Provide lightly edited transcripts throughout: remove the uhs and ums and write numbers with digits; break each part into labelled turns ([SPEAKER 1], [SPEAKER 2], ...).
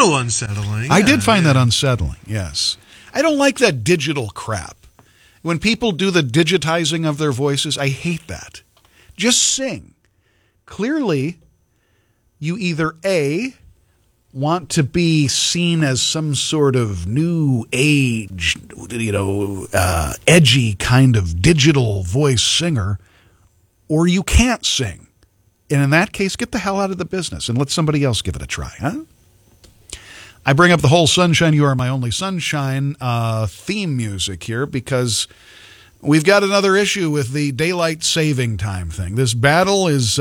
[SPEAKER 1] little unsettling.
[SPEAKER 2] I did find that unsettling, yes. I don't like that digital crap. When people do the digitizing of their voices, I hate that. Just sing. Clearly, you either A, want to be seen as some sort of new age, edgy kind of digital voice singer, or you can't sing. And in that case, get the hell out of the business and let somebody else give it a try, huh? I bring up the whole Sunshine, You Are My Only Sunshine theme music here because we've got another issue with the daylight saving time thing. This battle is...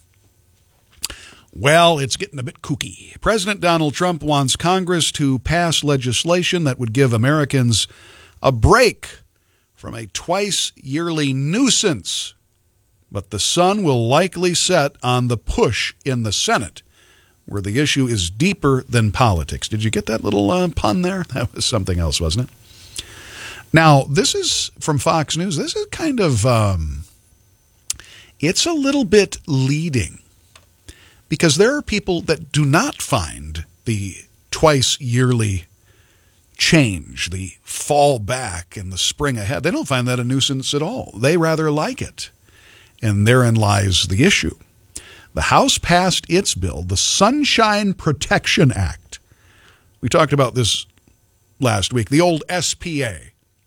[SPEAKER 2] it's getting a bit kooky. President Donald Trump wants Congress to pass legislation that would give Americans a break from a twice-yearly nuisance. But the sun will likely set on the push in the Senate, where the issue is deeper than politics. Did you get that little pun there? That was something else, wasn't it? Now, this is from Fox News. This is kind of, it's a little bit leading. Because there are people that do not find the twice-yearly change, the fall back in the spring ahead. They don't find that a nuisance at all. They rather like it. And therein lies the issue. The House passed its bill, the Sunshine Protection Act. We talked about this last week, the old SPA.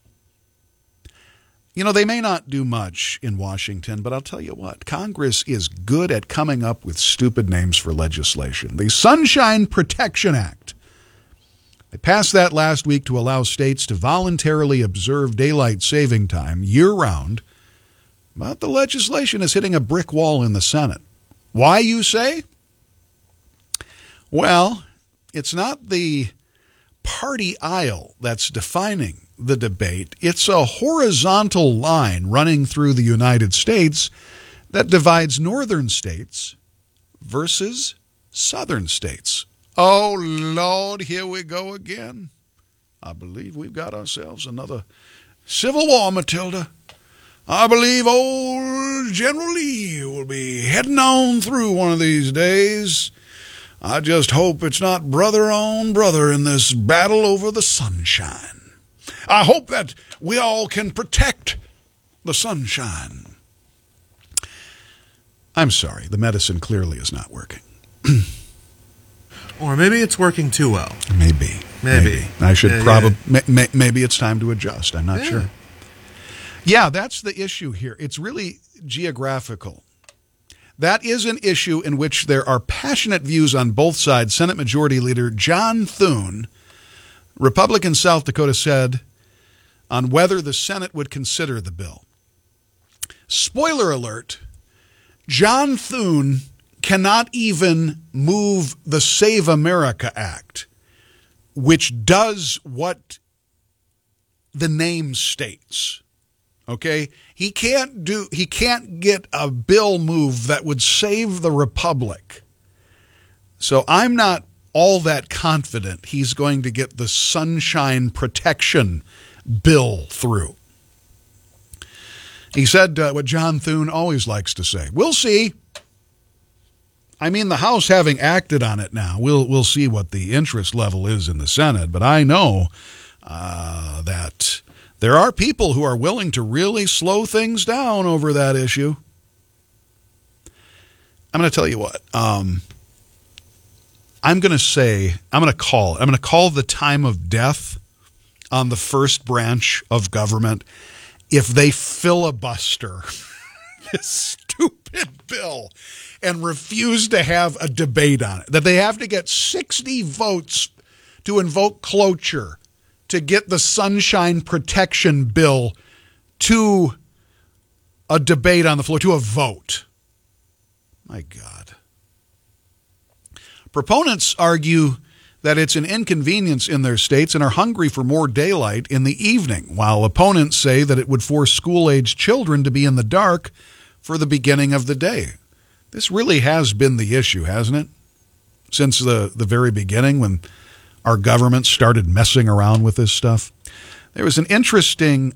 [SPEAKER 2] You know, they may not do much in Washington, but I'll tell you what, Congress is good at coming up with stupid names for legislation. The Sunshine Protection Act. They passed that last week to allow states to voluntarily observe daylight saving time year-round, but the legislation is hitting a brick wall in the Senate. Why, you say? Well, it's not the party aisle that's defining the debate. It's a horizontal line running through the United States that divides northern states versus southern states. Oh, Lord, here we go again. I believe we've got ourselves another civil war, Matilda. I believe old General Lee will be heading on through one of these days. I just hope it's not brother on brother in this battle over the sunshine. I hope that we all can protect the sunshine. I'm sorry, the medicine clearly is not working.
[SPEAKER 1] Or maybe it's working too well.
[SPEAKER 2] Maybe. I should probably, maybe it's time to adjust. I'm not sure. Yeah, that's the issue here. It's really geographical. That is an issue in which there are passionate views on both sides. Senate Majority Leader John Thune, Republican South Dakota, said on whether the Senate would consider the bill. Spoiler alert, John Thune cannot even move the Save America Act, which does what the name states. Okay? He can't get a bill moved that would save the republic. So I'm not all that confident he's going to get the Sunshine Protection bill through. He said what John Thune always likes to say. We'll see. I mean, the House having acted on it now, we'll see what the interest level is in the Senate. But I know that there are people who are willing to really slow things down over that issue. I'm going to tell you what. I'm going to call the time of death on the first branch of government if they filibuster this stupid bill and refuse to have a debate on it. That they have to get 60 votes to invoke cloture to get the Sunshine Protection bill to a debate on the floor, to a vote. My God. Proponents argue that it's an inconvenience in their states and are hungry for more daylight in the evening, while opponents say that it would force school-aged children to be in the dark for the beginning of the day. This really has been the issue, hasn't it? Since the very beginning, when our government started messing around with this stuff. There was an interesting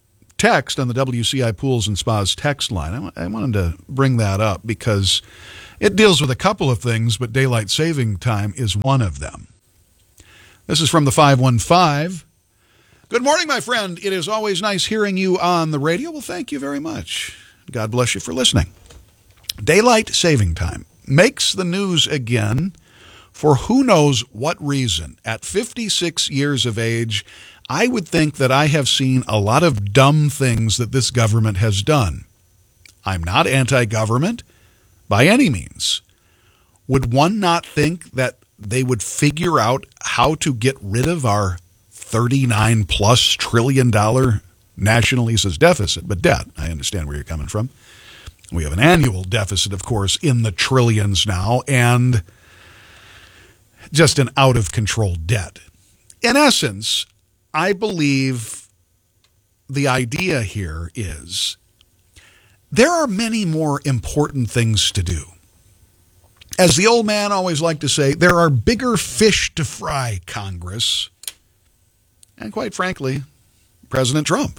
[SPEAKER 2] text on the WCI Pools and Spas text line. I wanted to bring that up because It deals with a couple of things, but daylight saving time is one of them. This is from the 515. Good morning, my friend. It is always nice hearing you on the radio. Well, thank you very much. God bless you for listening. Daylight saving time makes the news again for who knows what reason. At 56 years of age, I would think that I have seen a lot of dumb things that this government has done. I'm not anti-government by any means. Would one not think that they would figure out how to get rid of our $39+ trillion national, he says deficit, but debt? I understand where you're coming from. We have an annual deficit, of course, in the trillions now, and just an out-of-control debt. In essence, I believe the idea here is there are many more important things to do. As the old man always liked to say, there are bigger fish to fry, Congress, and quite frankly, President Trump.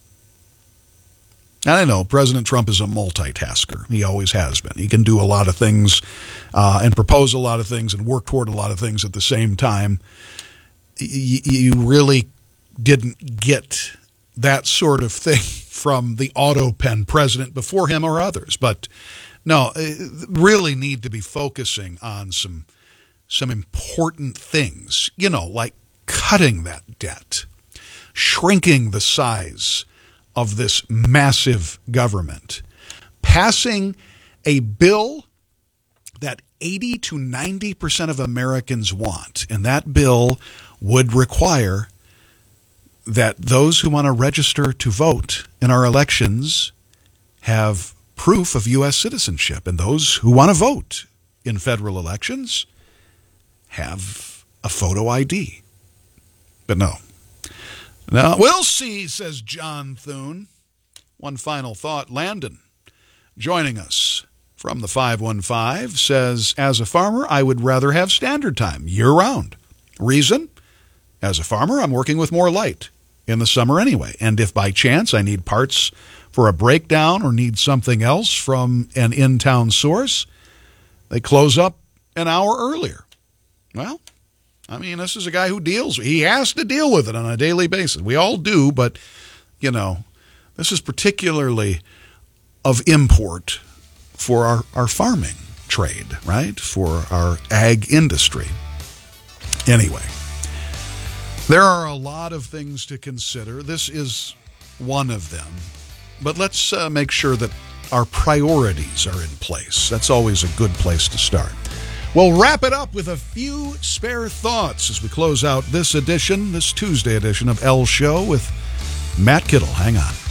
[SPEAKER 2] And I know President Trump is a multitasker. He always has been. He can do a lot of things and propose a lot of things and work toward a lot of things at the same time. You really didn't get that sort of thing from the auto pen president before him or others. But no, really need to be focusing on some important things, like cutting that debt, shrinking the size of this massive government, passing a bill that 80 to 90% of Americans want. And that bill would require that those who want to register to vote in our elections have proof of U.S. citizenship. And those who want to vote in federal elections have a photo ID. But no. Now, we'll see, says John Thune. One final thought. Landon, joining us from the 515, says, as a farmer, I would rather have standard time year-round. Reason? As a farmer, I'm working with more light in the summer anyway. And if by chance I need parts for a breakdown or need something else from an in-town source, they close up an hour earlier. Well, I mean, this is a guy who he has to deal with it on a daily basis. We all do, but, this is particularly of import for our farming trade, right? For our ag industry. Anyway, there are a lot of things to consider. This is one of them. But let's make sure that our priorities are in place. That's always a good place to start. We'll wrap it up with a few spare thoughts as we close out this Tuesday edition of El Show with Matt Kittle. Hang on.